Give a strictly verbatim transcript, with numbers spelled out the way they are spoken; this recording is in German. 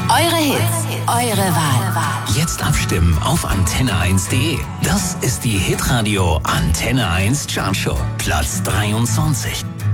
Eure Hits, eure Wahl. Jetzt abstimmen auf antenne eins punkt de. Das ist die Hitradio Antenne eins Chartshow. Platz dreiundzwanzig.